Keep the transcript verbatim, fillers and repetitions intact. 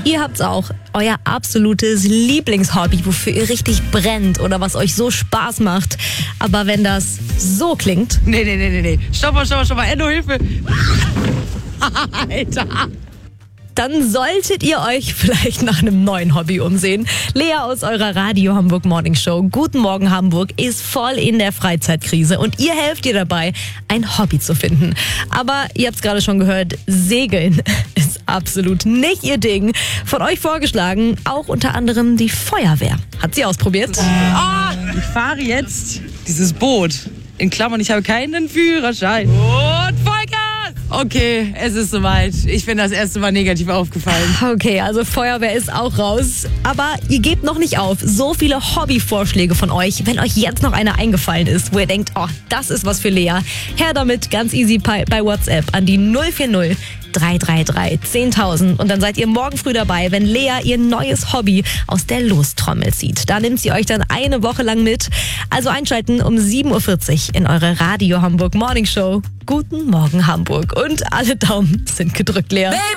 Ihr habt's auch. Euer absolutes Lieblingshobby, wofür ihr richtig brennt oder was euch so Spaß macht. Aber wenn das so klingt... Nee, nee, nee, nee, nee. Stopp mal, stopp mal, stopp mal. Enno, Hilfe. Alter. Dann solltet ihr euch vielleicht nach einem neuen Hobby umsehen. Lea aus eurer Radio Hamburg Morning Show, Guten Morgen Hamburg, ist voll in der Freizeitkrise und ihr helft ihr dabei, ein Hobby zu finden. Aber ihr habt es gerade schon gehört, Segeln ist absolut nicht ihr Ding. Von euch vorgeschlagen, auch unter anderem die Feuerwehr. Hat sie ausprobiert? Ah, ich fahre jetzt dieses Boot. In Klammern, ich habe keinen Führerschein. Und Vollgas! Okay, es ist soweit. Ich bin das erste Mal negativ aufgefallen. Okay, also Feuerwehr ist auch raus. Aber ihr gebt noch nicht auf. So viele Hobbyvorschläge von euch. Wenn euch jetzt noch einer eingefallen ist, wo ihr denkt, oh, das ist was für Lea, her damit ganz easy bei, bei WhatsApp an die null vier null drei drei drei zehntausend. Und dann seid ihr morgen früh dabei, wenn Lea ihr neues Hobby aus der Lostrommel zieht. Da nimmt sie euch dann eine Woche lang mit. Also einschalten um sieben Uhr vierzig in eure Radio Hamburg Morning Show. Guten Morgen Hamburg. Und alle Daumen sind gedrückt, Lea.